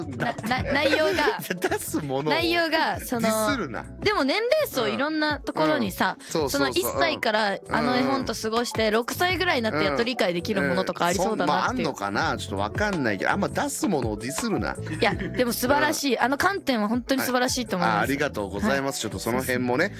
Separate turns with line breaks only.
内容が
出すものを
内容がそ
ディス
の
るな。
でも年齢層いろんなところにさ、
そう
その1歳からあの絵本と過ごして6歳ぐらいになってやっと理解できるものとかありそうだなっていう。
あんのかな、ちょっとわかんないけど、あんま出すものをディスるな。
いやでも素晴らしい、あの観点は本当に素晴らしいと思います。
ありがとうございます。ちょっとその辺もね